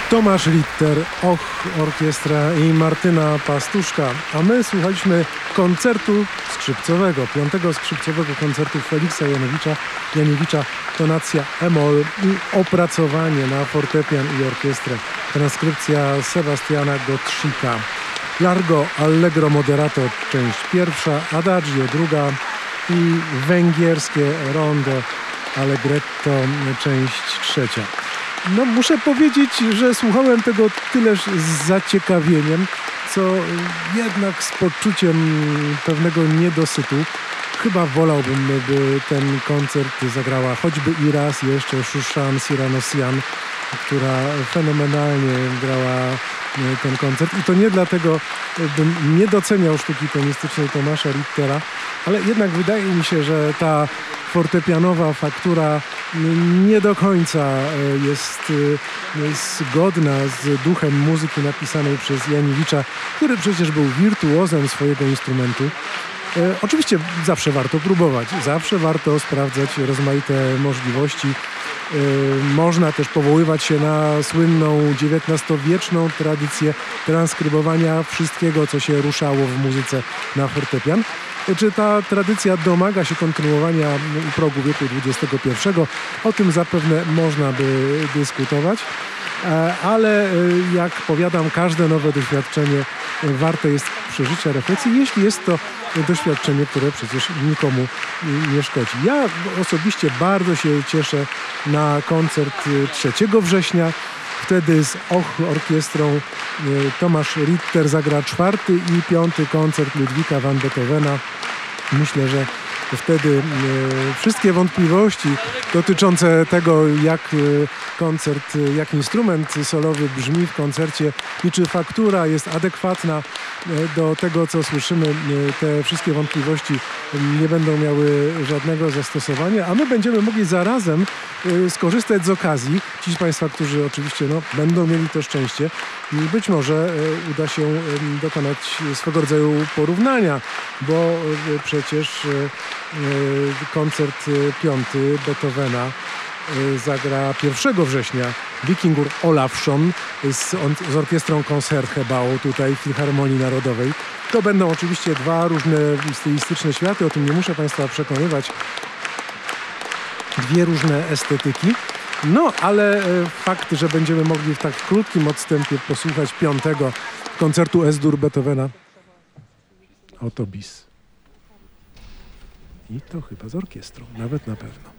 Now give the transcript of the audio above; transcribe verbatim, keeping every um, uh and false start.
Tomasz Ritter, Och Orkiestra i Martyna Pastuszka, a my słuchaliśmy koncertu skrzypcowego, piątego skrzypcowego koncertu Feliksa Janowicza, Janiewicza, tonacja e-moll i opracowanie na fortepian i orkiestrę. Transkrypcja Sebastiana Gottschica. Largo Allegro Moderato, część pierwsza, Adagio druga i węgierskie Rondo Allegretto, część trzecia. No muszę powiedzieć, że słuchałem tego tyleż z zaciekawieniem, co jednak z poczuciem pewnego niedosytu. Chyba wolałbym, by ten koncert zagrała choćby i raz jeszcze Shushan Siranosian, która fenomenalnie grała ten koncert. I to nie dlatego, bym nie doceniał sztuki pianistycznej Tomasza Rittera, ale jednak wydaje mi się, że ta fortepianowa faktura nie do końca jest zgodna z duchem muzyki napisanej przez Janiewicza, który przecież był wirtuozem swojego instrumentu. E, oczywiście zawsze warto próbować, zawsze warto sprawdzać rozmaite możliwości. E, można też powoływać się na słynną dziewiętnastowieczną tradycję transkrybowania wszystkiego, co się ruszało w muzyce na fortepian. Czy ta tradycja domaga się kontynuowania u progu wieku dwudziestego pierwszego? O tym zapewne można by dyskutować, ale jak powiadam, każde nowe doświadczenie warte jest przeżycia, refleksji, jeśli jest to doświadczenie, które przecież nikomu nie szkodzi. Ja osobiście bardzo się cieszę na koncert trzeciego września. Wtedy z Och Orkiestrą Tomasz Ritter zagra czwarty i piąty koncert Ludwika van Beethovena. Myślę, że wtedy wszystkie wątpliwości dotyczące tego, jak koncert, jak instrument solowy brzmi w koncercie i czy faktura jest adekwatna do tego, co słyszymy, te wszystkie wątpliwości nie będą miały żadnego zastosowania, a my będziemy mogli zarazem skorzystać z okazji. Ci z Państwa, którzy oczywiście no, będą mieli to szczęście, być może uda się dokonać swego rodzaju porównania, bo przecież koncert piąty Beethovena zagra pierwszego września Wikingur Olafsson z, z orkiestrą Koncertgebouw tutaj w Filharmonii Narodowej. To będą oczywiście dwa różne stylistyczne światy, o tym nie muszę Państwa przekonywać. Dwie różne estetyki. No, ale fakt, że będziemy mogli w tak krótkim odstępie posłuchać piątego koncertu Es-Dur Beethovena, oto bis. I to chyba z orkiestrą, nawet na pewno.